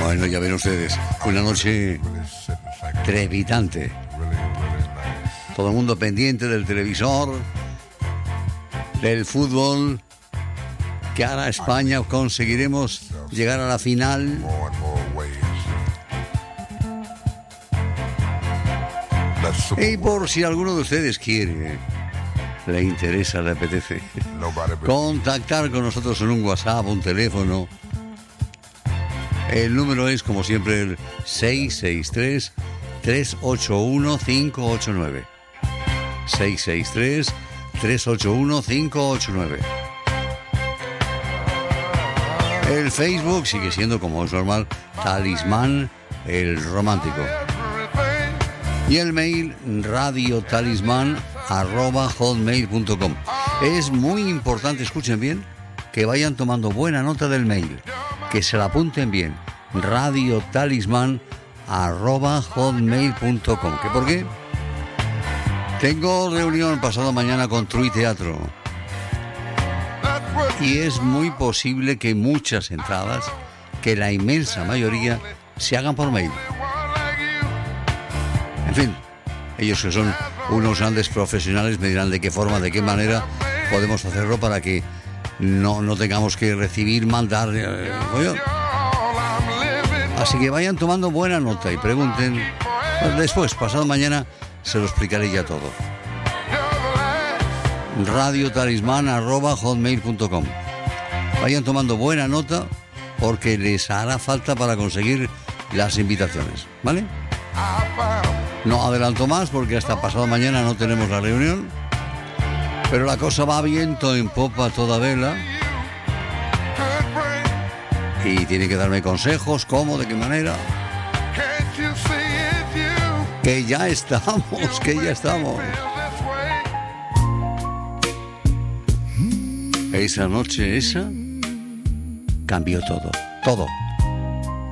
Bueno, ya ven ustedes, una noche trepidante. Todo el mundo pendiente del televisor, del fútbol, que ahora España conseguiremos llegar a la final. Y por si alguno de ustedes quiere, le interesa, le apetece contactar con nosotros en un WhatsApp, un teléfono, el número es, como siempre, el 663-381-589. 663-381-589. El Facebook sigue siendo, como es normal, Talismán el Romántico. Y el mail radiotalisman@hotmail.com. Es muy importante, escuchen bien, que vayan tomando buena nota del mail, que se la apunten bien. radiotalisman@hotmail.com. ¿Qué por qué? Tengo reunión pasado mañana con True Teatro. Y es muy posible que muchas entradas, que la inmensa mayoría, se hagan por mail. En fin, ellos que son unos grandes profesionales me dirán de qué forma, de qué manera podemos hacerlo para que no tengamos que recibir, mandar. Así que vayan tomando buena nota y pregunten. Después, pasado mañana, se lo explicaré ya todo. radiotalisman@hotmail.com. Vayan tomando buena nota porque les hará falta para conseguir las invitaciones, ¿vale? No adelanto más porque hasta pasado mañana no tenemos la reunión, pero la cosa va viento en popa a toda vela y tiene que darme consejos, cómo, de qué manera. Que ya estamos. Esa noche, cambió todo.